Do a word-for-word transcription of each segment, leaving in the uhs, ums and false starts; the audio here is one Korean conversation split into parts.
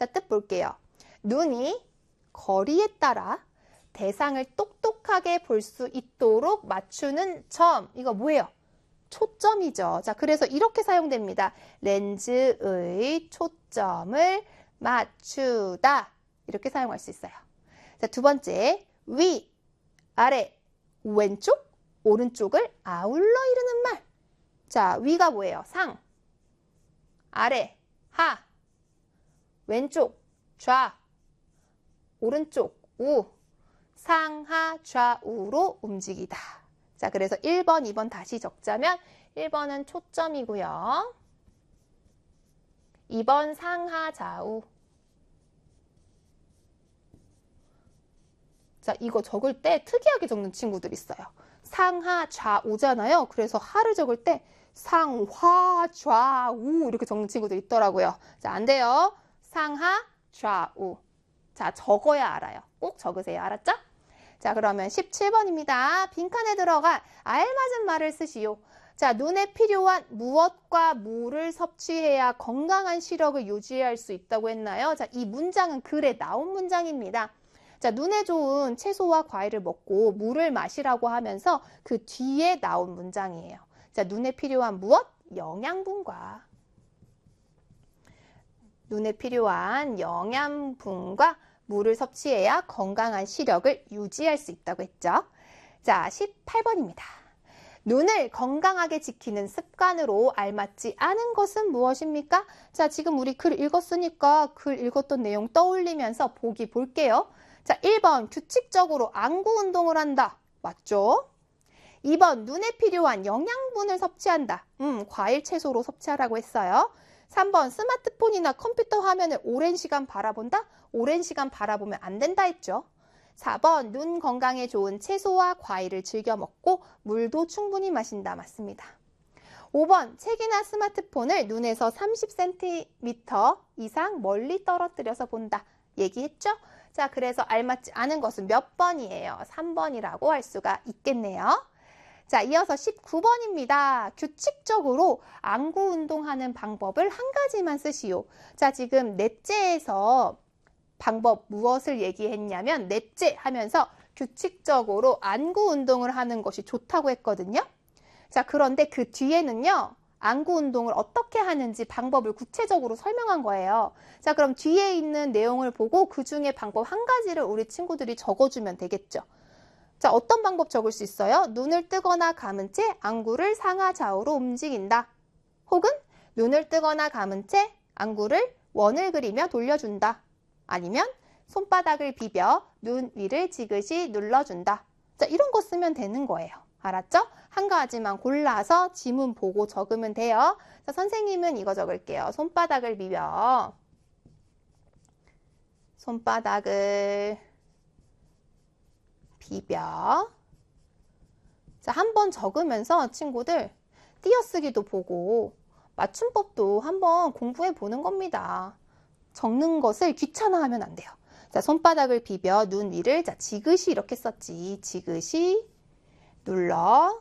자, 뜻 볼게요. 눈이 거리에 따라 대상을 똑똑하게 볼 수 있도록 맞추는 점. 이거 뭐예요? 초점이죠. 자, 그래서 이렇게 사용됩니다. 렌즈의 초점을 맞추다. 이렇게 사용할 수 있어요. 자, 두 번째, 위, 아래, 왼쪽, 오른쪽을 아울러 이루는 말. 자, 위가 뭐예요? 상, 아래, 하, 왼쪽, 좌, 오른쪽, 우, 상하, 좌우로 움직이다. 자, 그래서 일 번, 이 번 다시 적자면 일 번은 초점이고요. 이 번 상하, 좌우. 자, 이거 적을 때 특이하게 적는 친구들 있어요. 상하, 좌우잖아요. 그래서 하를 적을 때 상하, 좌우 이렇게 적는 친구들 있더라고요. 자, 안 돼요. 상하, 좌우. 자, 적어야 알아요. 꼭 적으세요. 알았죠? 자, 그러면 십칠 번입니다. 빈칸에 들어가 알맞은 말을 쓰시오. 자, 눈에 필요한 무엇과 무를 섭취해야 건강한 시력을 유지할 수 있다고 했나요? 자, 이 문장은 글에 나온 문장입니다. 자, 눈에 좋은 채소와 과일을 먹고 물을 마시라고 하면서 그 뒤에 나온 문장이에요. 자, 눈에 필요한 무엇? 영양분과 눈에 필요한 영양분과 물을 섭취해야 건강한 시력을 유지할 수 있다고 했죠. 자, 십팔 번입니다. 눈을 건강하게 지키는 습관으로 알맞지 않은 것은 무엇입니까? 자, 지금 우리 글 읽었으니까 글 읽었던 내용 떠올리면서 보기 볼게요. 자, 일 번 규칙적으로 안구 운동을 한다. 맞죠? 이 번 눈에 필요한 영양분을 섭취한다. 음, 과일, 채소로 섭취하라고 했어요. 삼 번 스마트폰이나 컴퓨터 화면을 오랜 시간 바라본다? 오랜 시간 바라보면 안 된다 했죠. 사 번 눈 건강에 좋은 채소와 과일을 즐겨 먹고 물도 충분히 마신다. 맞습니다. 오 번 책이나 스마트폰을 눈에서 삼십 센티미터 이상 멀리 떨어뜨려서 본다. 얘기했죠? 자, 그래서 알맞지 않은 것은 몇 번이에요? 삼 번이라고 할 수가 있겠네요. 자, 이어서 십구 번입니다. 규칙적으로 안구 운동하는 방법을 한 가지만 쓰시오. 자, 지금 넷째에서 방법 무엇을 얘기했냐면 넷째 하면서 규칙적으로 안구 운동을 하는 것이 좋다고 했거든요. 자, 그런데 그 뒤에는요. 안구 운동을 어떻게 하는지 방법을 구체적으로 설명한 거예요. 자, 그럼 뒤에 있는 내용을 보고 그 중에 방법 한 가지를 우리 친구들이 적어주면 되겠죠. 자, 어떤 방법 적을 수 있어요? 눈을 뜨거나 감은 채 안구를 상하 좌우로 움직인다. 혹은 눈을 뜨거나 감은 채 안구를 원을 그리며 돌려준다. 아니면 손바닥을 비벼 눈 위를 지그시 눌러준다. 자, 이런 거 쓰면 되는 거예요. 알았죠? 한 가지만 골라서 지문 보고 적으면 돼요. 자, 선생님은 이거 적을게요. 손바닥을 비벼. 손바닥을 비벼. 자, 한번 적으면서 친구들 띄어쓰기도 보고 맞춤법도 한번 공부해 보는 겁니다. 적는 것을 귀찮아하면 안 돼요. 자, 손바닥을 비벼 눈 위를 자, 지그시 이렇게 썼지. 지그시 눌러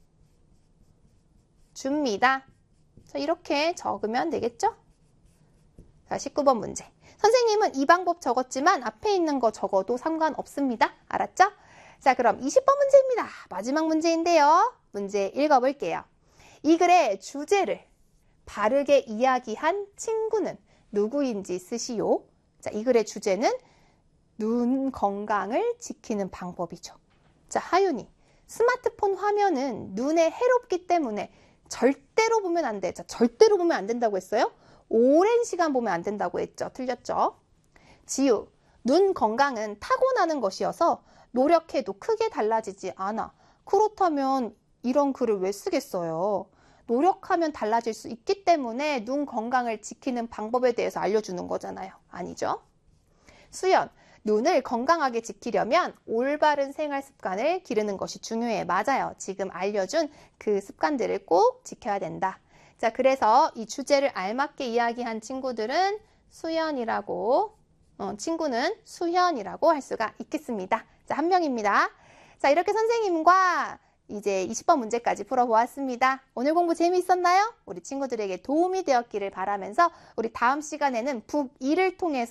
줍니다. 자, 이렇게 적으면 되겠죠? 자, 십구 번 문제. 선생님은 이 방법 적었지만 앞에 있는 거 적어도 상관없습니다. 알았죠? 자, 그럼 이십 번 문제입니다. 마지막 문제인데요. 문제 읽어볼게요. 이 글의 주제를 바르게 이야기한 친구는 누구인지 쓰시오. 자, 이 글의 주제는 눈 건강을 지키는 방법이죠. 자, 하윤이. 스마트폰 화면은 눈에 해롭기 때문에 절대로 보면 안 돼. 자, 절대로 보면 안 된다고 했어요? 오랜 시간 보면 안 된다고 했죠. 틀렸죠? 지우. 눈 건강은 타고나는 것이어서 노력해도 크게 달라지지 않아. 그렇다면 이런 글을 왜 쓰겠어요? 노력하면 달라질 수 있기 때문에 눈 건강을 지키는 방법에 대해서 알려주는 거잖아요. 아니죠? 수연. 눈을 건강하게 지키려면 올바른 생활 습관을 기르는 것이 중요해. 맞아요. 지금 알려준 그 습관들을 꼭 지켜야 된다. 자, 그래서 이 주제를 알맞게 이야기한 친구들은 수연이라고, 어, 친구는 수현이라고 할 수가 있겠습니다. 자, 한 명입니다. 자, 이렇게 선생님과 이제 이십 번 문제까지 풀어보았습니다. 오늘 공부 재미있었나요? 우리 친구들에게 도움이 되었기를 바라면서 우리 다음 시간에는 북이를 통해서